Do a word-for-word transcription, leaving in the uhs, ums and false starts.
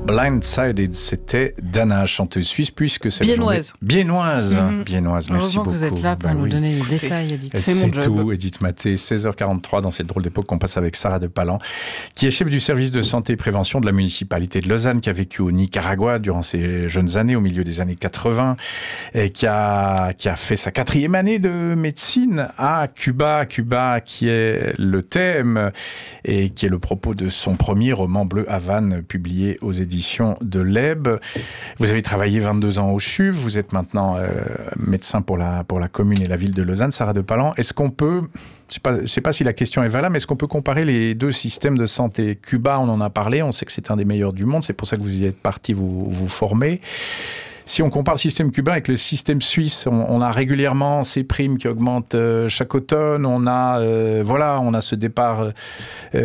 Blindsided, c'était Dana, chanteuse suisse, puisque c'est Biennoise. Biennoise. Biennoise, Biennoise, merci beaucoup. Heureusement que vous êtes là pour bah, nous oui. donner les détails, Edith. C'est, C'est mon job. tout, Edith Maté, seize heures quarante-trois, dans cette drôle d'époque qu'on passe avec Sarah de Palan, qui est chef du service de santé et prévention de la municipalité de Lausanne, qui a vécu au Nicaragua durant ses jeunes années, au milieu des années quatre-vingts, et qui a, qui a fait sa quatrième année de médecine à Cuba, Cuba qui est le thème et qui est le propos de son premier roman Bleu Havane, publié aux éditions de l'E B. Vous avez travaillé vingt-deux ans au C H U V, vous êtes maintenant euh, médecin pour la, pour la commune et la ville de Lausanne, Sarah de Palan. Est-ce qu'on peut, je ne sais pas si la question est valable, mais est-ce qu'on peut comparer les deux systèmes de santé? Cuba, on en a parlé, on sait que c'est un des meilleurs du monde, c'est pour ça que vous y êtes parti vous, vous former. Si on compare le système cubain avec le système suisse, on, on a régulièrement ces primes qui augmentent euh, chaque automne, on a, euh, voilà, on a ce départ euh,